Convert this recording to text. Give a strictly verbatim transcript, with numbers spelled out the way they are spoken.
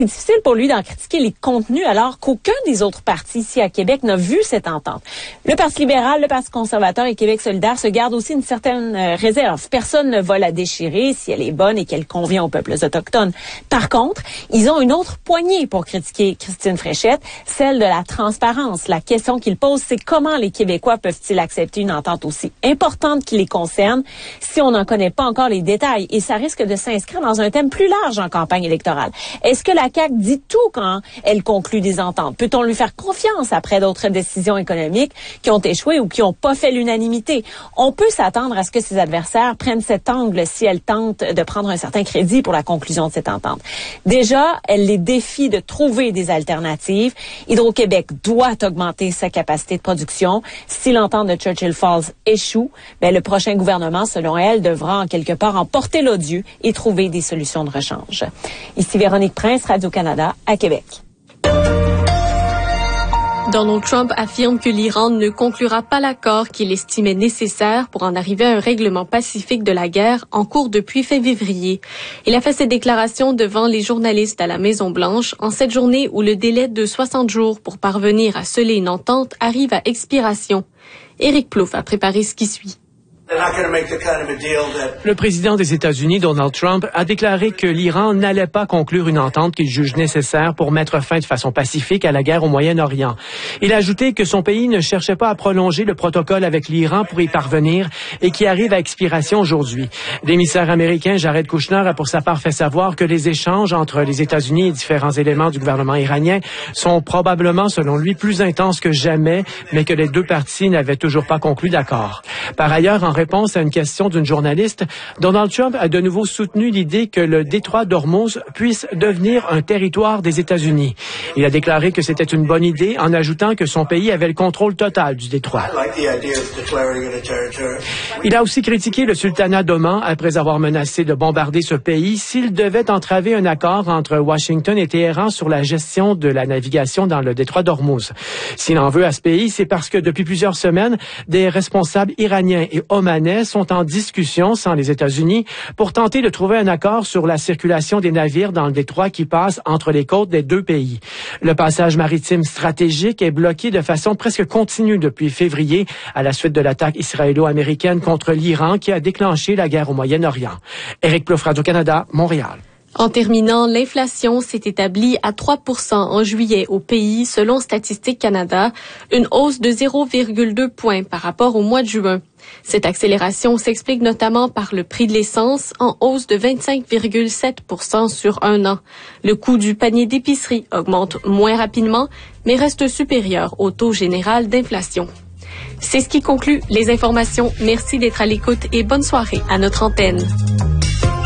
C'est difficile pour lui d'en critiquer les contenus alors qu'aucun des autres partis ici à Québec n'a vu cette entente. Le Parti libéral, le Parti conservateur et Québec solidaire se gardent aussi une certaine euh, réserve. Personne ne va la déchirer si elle est bonne et qu'elle convient aux peuples autochtones. Par contre, ils ont une autre poignée pour critiquer Christine Fréchette, celle de la transparence. La question qu'ils posent, c'est comment les Québécois peuvent-ils accepter une entente aussi importante qui les concerne si on n'en connaît pas encore les détails? Et ça risque de s'inscrire dans un thème plus large en campagne électorale. Est-ce que la C A Q dit tout quand elle conclut des ententes? Peut-on lui faire confiance après d'autres décisions économiques qui ont échoué ou qui n'ont pas fait l'unanimité? On peut s'attendre à ce que ses adversaires prennent cet angle si elle tente de prendre un certain crédit pour la conclusion de cette entente. Déjà, elle les défie de trouver des alternatives. Hydro-Québec doit augmenter sa capacité de production. Si l'entente de Churchill Falls échoue, ben, le prochain gouvernement, selon elle, devra en quelque part en porter l'odieux et trouver des solutions de rechange. Ici Véronique Prince, Radio-Canada, à Québec. Donald Trump affirme que l'Iran ne conclura pas l'accord qu'il estimait nécessaire pour en arriver à un règlement pacifique de la guerre en cours depuis fin février. Il a fait cette déclaration devant les journalistes à la Maison-Blanche en cette journée où le délai de soixante jours pour parvenir à sceller une entente arrive à expiration. Éric Plouffe a préparé ce qui suit. Le président des États-Unis, Donald Trump, a déclaré que l'Iran n'allait pas conclure une entente qu'il juge nécessaire pour mettre fin de façon pacifique à la guerre au Moyen-Orient. Il a ajouté que son pays ne cherchait pas à prolonger le protocole avec l'Iran pour y parvenir et qui arrive à expiration aujourd'hui. L'émissaire américain Jared Kushner a pour sa part fait savoir que les échanges entre les États-Unis et différents éléments du gouvernement iranien sont probablement, selon lui, plus intenses que jamais, mais que les deux parties n'avaient toujours pas conclu d'accord. Par ailleurs, en réponse à une question d'une journaliste, Donald Trump a de nouveau soutenu l'idée que le détroit d'Ormuz puisse devenir un territoire des États-Unis. Il a déclaré que c'était une bonne idée en ajoutant que son pays avait le contrôle total du détroit. Il a aussi critiqué le sultanat d'Oman après avoir menacé de bombarder ce pays s'il devait entraver un accord entre Washington et Téhéran sur la gestion de la navigation dans le détroit d'Ormuz. S'il en veut à ce pays, c'est parce que depuis plusieurs semaines, des responsables iraniens et omanais sont en discussion sans les États-Unis pour tenter de trouver un accord sur la circulation des navires dans le détroit qui passe entre les côtes des deux pays. Le passage maritime stratégique est bloqué de façon presque continue depuis février à la suite de l'attaque israélo-américaine contre l'Iran qui a déclenché la guerre au Moyen-Orient. Éric Plouffe, Radio-Canada, Montréal. En terminant, l'inflation s'est établie à trois pour cent en juillet au pays, selon Statistique Canada, une hausse de zéro virgule deux points par rapport au mois de juin. Cette accélération s'explique notamment par le prix de l'essence en hausse de vingt-cinq virgule sept pour cent sur un an. Le coût du panier d'épicerie augmente moins rapidement, mais reste supérieur au taux général d'inflation. C'est ce qui conclut les informations. Merci d'être à l'écoute et bonne soirée à notre antenne.